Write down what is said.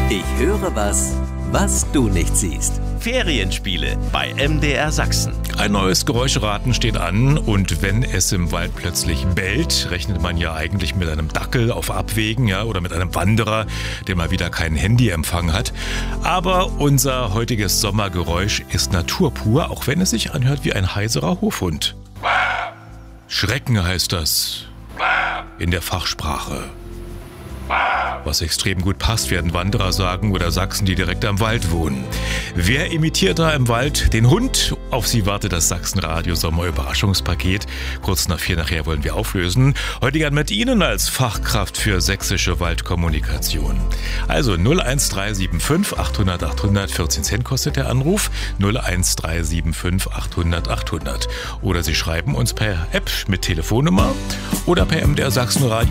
Ich höre was du nicht siehst. Ferienspiele bei MDR Sachsen. Ein neues Geräuscheraten steht an und wenn es im Wald plötzlich bellt, rechnet man ja eigentlich mit einem Dackel auf Abwägen, ja, oder mit einem Wanderer, der mal wieder keinen Handyempfang hat. Aber unser heutiges Sommergeräusch ist Natur pur, auch wenn es sich anhört wie ein heiserer Hofhund. Schrecken heißt das in der Fachsprache. Was extrem gut passt, werden Wanderer sagen oder Sachsen, die direkt am Wald wohnen. Wer imitiert da im Wald den Hund? Auf Sie wartet das Sachsenradio Sommerüberraschungspaket. Kurz nach 4 nachher wollen wir auflösen. Heute gern mit Ihnen als Fachkraft für sächsische Waldkommunikation. Also 01375 800 800, 14 Cent kostet der Anruf. 01375 800 800. Oder Sie schreiben uns per App mit Telefonnummer oder per MDR Sachsenradio